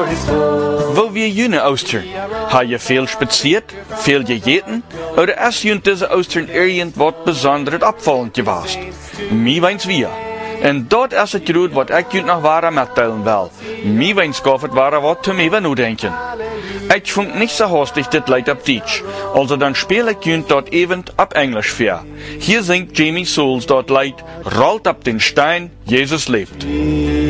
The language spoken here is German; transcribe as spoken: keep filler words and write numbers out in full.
for his foe. Wo wir jene Austern? Ha je viel spaziert, viel gegeten? Oder ist jünt diese Austern irgendwas Besonderes abfallend gewesen? Mir weins wir. En dort ist het groot wat ik jünt nog ware mitteilen will. Mir weins gaf het ware wat zu mir nu denken. Ich funk nicht so hastig dit Leid ab Deutsch, also dann spiel ich jünt dort eben ab Englisch für. Hier singt Jamie Souls dort Leid, rollt ab den Stein, Jesus lebt.